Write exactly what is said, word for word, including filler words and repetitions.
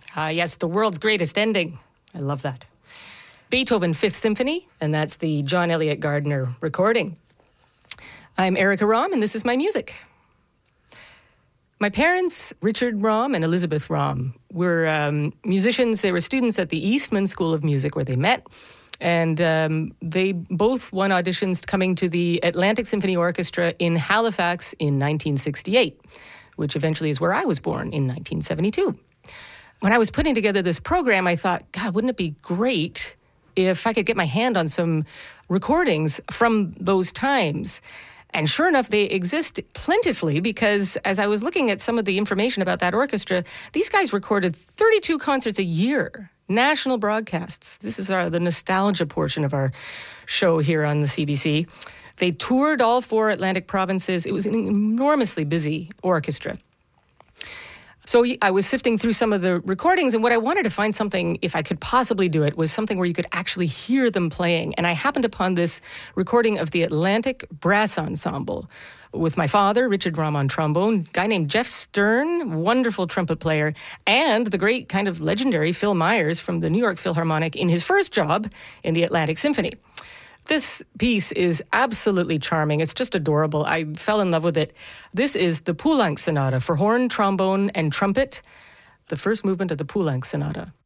Ah, yes, the world's greatest ending. I love that. Beethoven Fifth Symphony, and that's the John Elliott Gardner recording. I'm Erica Romm, and this is my music. My parents, Richard Romm and Elizabeth Romm, were um, musicians. They were students at the Eastman School of Music where they met. And um, they both won auditions coming to the Atlantic Symphony Orchestra in Halifax in nineteen sixty-eight, which eventually is where I was born in nineteen seventy-two. When I was putting together this program, I thought, God, wouldn't it be great if I could get my hand on some recordings from those times? And sure enough, they exist plentifully because as I was looking at some of the information about that orchestra, these guys recorded thirty-two concerts a year, national broadcasts. This is our, the nostalgia portion of our show here on the C B C. They toured all four Atlantic provinces. It was an enormously busy orchestra. So I was sifting through some of the recordings, and what I wanted to find something, if I could possibly do it, was something where you could actually hear them playing. And I happened upon this recording of the Atlantic Brass Ensemble with my father, Richard Romm, on trombone, a guy named Jeff Stern, wonderful trumpet player, and the great kind of legendary Phil Myers from the New York Philharmonic in his first job in the Atlantic Symphony. This piece is absolutely charming. It's just adorable. I fell in love with it. This is the Poulenc Sonata for horn, trombone, and trumpet, the first movement of the Poulenc Sonata.